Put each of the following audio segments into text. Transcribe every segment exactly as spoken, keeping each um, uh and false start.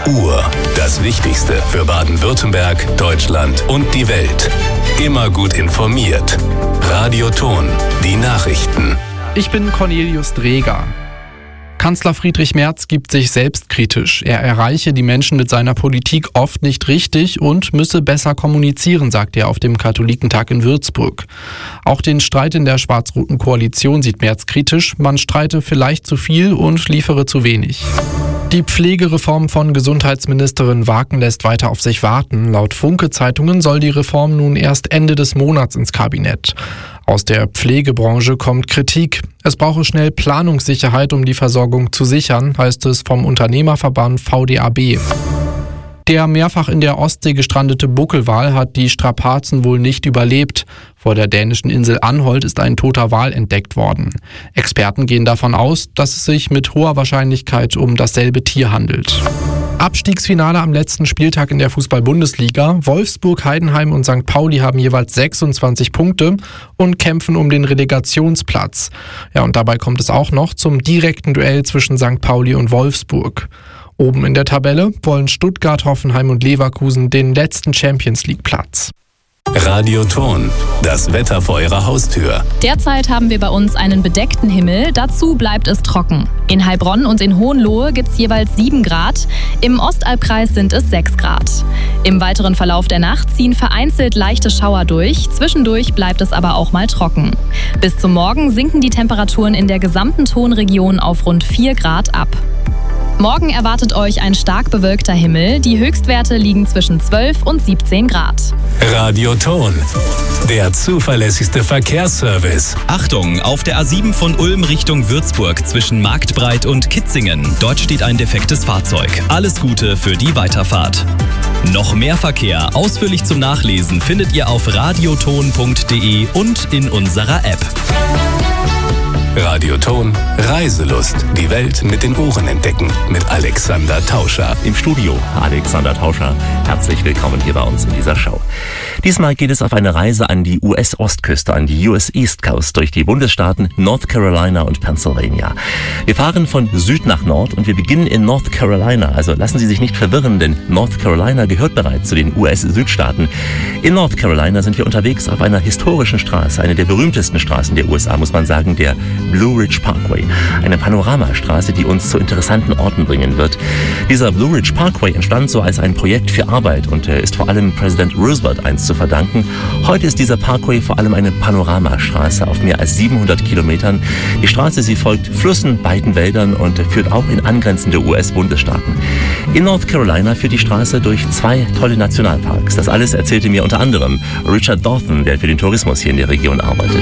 Uhr. Das Wichtigste für Baden-Württemberg, Deutschland und die Welt. Immer gut informiert. Radio Ton, die Nachrichten. Ich bin Cornelius Dreger. Kanzler Friedrich Merz gibt sich selbstkritisch. Er erreiche die Menschen mit seiner Politik oft nicht richtig und müsse besser kommunizieren, sagt er auf dem Katholikentag in Würzburg. Auch den Streit in der schwarz-roten Koalition sieht Merz kritisch. Man streite vielleicht zu viel und liefere zu wenig. Die Pflegereform von Gesundheitsministerin Waken lässt weiter auf sich warten. Laut Funke-Zeitungen soll die Reform nun erst Ende des Monats ins Kabinett. Aus der Pflegebranche kommt Kritik. Es brauche schnell Planungssicherheit, um die Versorgung zu sichern, heißt es vom Unternehmerverband V D A B. Der mehrfach in der Ostsee gestrandete Buckelwal hat die Strapazen wohl nicht überlebt. Vor der dänischen Insel Anholt ist ein toter Wal entdeckt worden. Experten gehen davon aus, dass es sich mit hoher Wahrscheinlichkeit um dasselbe Tier handelt. Abstiegsfinale am letzten Spieltag in der Fußball-Bundesliga. Wolfsburg, Heidenheim und Sankt Pauli haben jeweils sechsundzwanzig Punkte und kämpfen um den Relegationsplatz. Ja, und dabei kommt es auch noch zum direkten Duell zwischen Sankt Pauli und Wolfsburg. Oben in der Tabelle wollen Stuttgart, Hoffenheim und Leverkusen den letzten Champions-League-Platz. Radio Ton, das Wetter vor Ihrer Haustür. Derzeit haben wir bei uns einen bedeckten Himmel, dazu bleibt es trocken. In Heilbronn und in Hohenlohe gibt es jeweils sieben Grad, im Ostalbkreis sind es sechs Grad. Im weiteren Verlauf der Nacht ziehen vereinzelt leichte Schauer durch, zwischendurch bleibt es aber auch mal trocken. Bis zum Morgen sinken die Temperaturen in der gesamten Tonregion auf rund vier Grad ab. Morgen erwartet euch ein stark bewölkter Himmel. Die Höchstwerte liegen zwischen zwölf und siebzehn Grad. Radio Ton, der zuverlässigste Verkehrsservice. Achtung, auf der A sieben von Ulm Richtung Würzburg zwischen Marktbreit und Kitzingen. Dort steht ein defektes Fahrzeug. Alles Gute für die Weiterfahrt. Noch mehr Verkehr ausführlich zum Nachlesen findet ihr auf radioton punkt de und in unserer App. Radio Ton, Reiselust. Die Welt mit den Ohren entdecken. Mit Alexander Tauscher. Im Studio Alexander Tauscher. Herzlich willkommen hier bei uns in dieser Show. Diesmal geht es auf eine Reise an die U S-Ostküste, an die U S East Coast, durch die Bundesstaaten North Carolina und Pennsylvania. Wir fahren von Süd nach Nord und wir beginnen in North Carolina. Also lassen Sie sich nicht verwirren, denn North Carolina gehört bereits zu den U S-Südstaaten. In North Carolina sind wir unterwegs auf einer historischen Straße, eine der berühmtesten Straßen der U S A, muss man sagen, der Blue Ridge Parkway. Eine Panoramastraße, die uns zu interessanten Orten bringen wird. Dieser Blue Ridge Parkway entstand so als ein Projekt für Arbeit und ist vor allem Präsident Roosevelt einst zu verdanken. Heute ist dieser Parkway vor allem eine Panoramastraße auf mehr als siebenhundert Kilometern. Die Straße, sie folgt Flüssen, weiten Wäldern und führt auch in angrenzende U S-Bundesstaaten. In North Carolina führt die Straße durch zwei tolle Nationalparks. Das alles erzählte mir unter anderem Richard Dawson, der für den Tourismus hier in der Region arbeitet.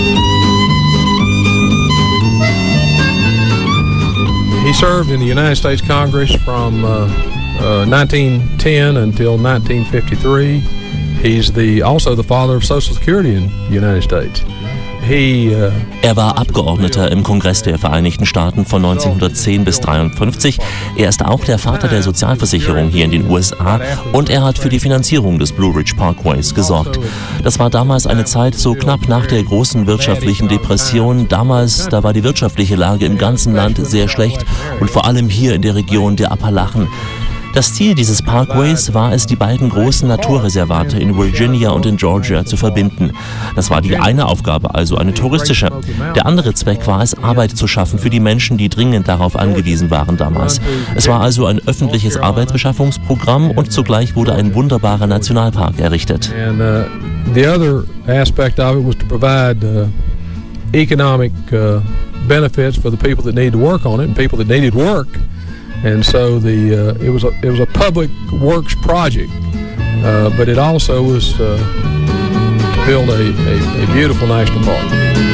He served in the United States Congress from uh, uh, nineteen ten until nineteen fifty-three. He's the, also the father of Social Security in the United States. He, uh, er war Abgeordneter im Kongress der Vereinigten Staaten von neunzehnhundertzehn bis dreiundfünfzig. Er ist auch der Vater der Sozialversicherung hier in den U S A und er hat für die Finanzierung des Blue Ridge Parkways gesorgt. Das war damals eine Zeit so knapp nach der großen wirtschaftlichen Depression. Damals, da war die wirtschaftliche Lage im ganzen Land sehr schlecht und vor allem hier in der Region der Appalachen. Das Ziel dieses Parkways war es, die beiden großen Naturreservate in Virginia und in Georgia zu verbinden. Das war die eine Aufgabe, also eine touristische. Der andere Zweck war es, Arbeit zu schaffen für die Menschen, die dringend darauf angewiesen waren damals. Es war also ein öffentliches Arbeitsbeschaffungsprogramm und zugleich wurde ein wunderbarer Nationalpark errichtet. And uh, the other aspect of it was to provide uh, economic uh, benefits for the people that needed to work on it and people that needed work. And so the uh, it was a it was a public works project, uh, but it also was uh, to build a, a, a beautiful national park.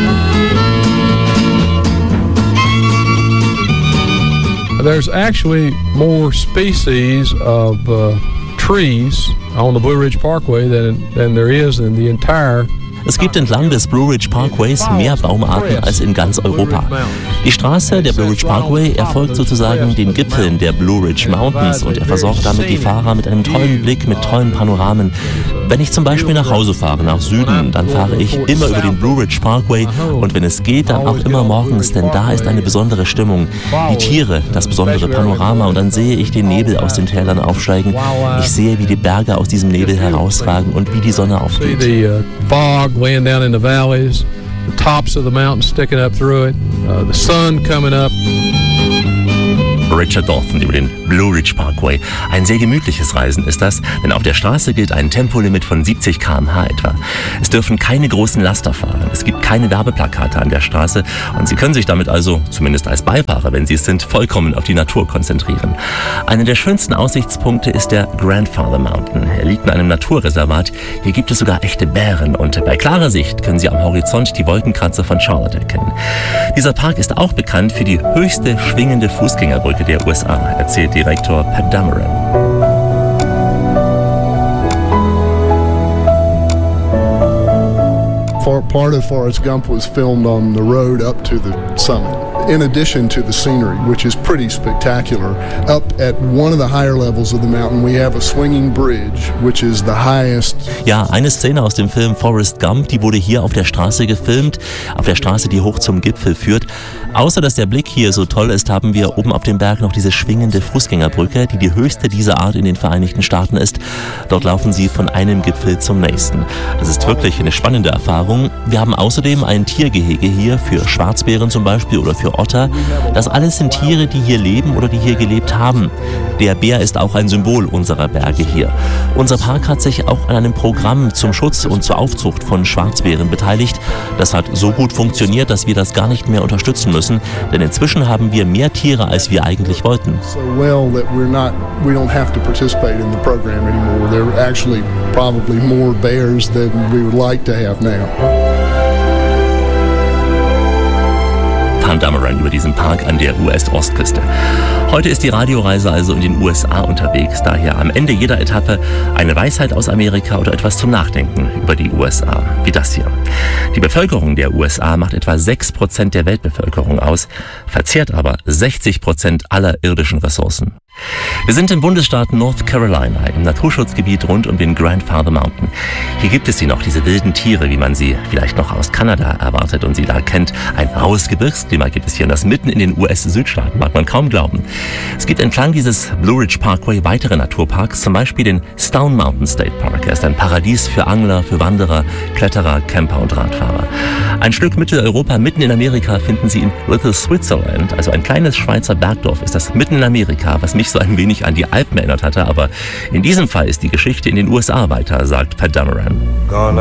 There's actually more species of uh, trees on the Blue Ridge Parkway than than there is in the entire Es gibt entlang des Blue Ridge Parkways mehr Baumarten als in ganz Europa. Die Straße, der Blue Ridge Parkway, erfolgt sozusagen den Gipfeln der Blue Ridge Mountains und er versorgt damit die Fahrer mit einem tollen Blick, mit tollen Panoramen. Wenn ich zum Beispiel nach Hause fahre, nach Süden, dann fahre ich immer über den Blue Ridge Parkway und wenn es geht, dann auch immer morgens, denn da ist eine besondere Stimmung. Die Tiere, das besondere Panorama und dann sehe ich den Nebel aus den Tälern aufsteigen. Ich sehe, wie die Berge aus diesem Nebel herausragen und wie die Sonne aufgeht. The uh, fog laying down in the valleys, the tops of the mountains sticking up through it, uh, the sun coming up. Richard Dalton über den Blue Ridge Parkway. Ein sehr gemütliches Reisen ist das, denn auf der Straße gilt ein Tempolimit von siebzig Kilometer pro Stunde etwa. Es dürfen keine großen Laster fahren, es gibt keine Werbeplakate an der Straße und Sie können sich damit also, zumindest als Beifahrer, wenn Sie es sind, vollkommen auf die Natur konzentrieren. Einer der schönsten Aussichtspunkte ist der Grandfather Mountain. Er liegt in einem Naturreservat. Hier gibt es sogar echte Bären und bei klarer Sicht können Sie am Horizont die Wolkenkratzer von Charlotte erkennen. Dieser Park ist auch bekannt für die höchste schwingende Fußgängerbrücke der U S A, erzählt Direktor Pat Dameron. Part of Forrest Gump was filmed on the road up to the summit. In addition to the scenery, which is pretty spectacular, up at one of the higher levels of the mountain, we have a swinging bridge, which is the highest. Ja, eine Szene aus dem Film Forrest Gump, die wurde hier auf der Straße gefilmt, auf der Straße, die hoch zum Gipfel führt. Außer dass der Blick hier so toll ist, haben wir oben auf dem Berg noch diese schwingende Fußgängerbrücke, die die höchste dieser Art in den Vereinigten Staaten ist. Dort laufen Sie von einem Gipfel zum nächsten. Das ist wirklich eine spannende Erfahrung. Wir haben außerdem ein Tiergehege hier für Schwarzbären zum Beispiel oder für Otter. Das alles sind Tiere, die hier leben oder die hier gelebt haben. Der Bär ist auch ein Symbol unserer Berge hier. Unser Park hat sich auch an einem Programm zum Schutz und zur Aufzucht von Schwarzbären beteiligt. Das hat so gut funktioniert, dass wir das gar nicht mehr unterstützen müssen, denn inzwischen haben wir mehr Tiere, als wir eigentlich wollten. So well that we're not, we don't have to participate in the program anymore. There are actually probably more bears than we would like to have now. Pat Dameron über diesen Park an der U S-Ostküste. Heute ist die Radioreise also in den U S A unterwegs, daher am Ende jeder Etappe eine Weisheit aus Amerika oder etwas zum Nachdenken über die U S A, wie das hier. Die Bevölkerung der U S A macht etwa sechs Prozent der Weltbevölkerung aus, verzehrt aber sechzig Prozent aller irdischen Ressourcen. Wir sind im Bundesstaat North Carolina, im Naturschutzgebiet rund um den Grandfather Mountain. Hier gibt es sie noch, diese wilden Tiere, wie man sie vielleicht noch aus Kanada erwartet und sie da kennt. Ein raues Gebirgsklima gibt es hier und das mitten in den U S-Südstaaten, mag man kaum glauben. Es gibt entlang dieses Blue Ridge Parkway weitere Naturparks, zum Beispiel den Stone Mountain State Park. Er ist ein Paradies für Angler, für Wanderer, Kletterer, Camper und Radfahrer. Ein Stück Mitteleuropa mitten in Amerika finden Sie in Little Switzerland, also ein kleines Schweizer Bergdorf ist das mitten in Amerika, was mich so ein wenig an die Alpen erinnert hatte, aber in diesem Fall ist die Geschichte in den U S A weiter, sagt Pat Dameron.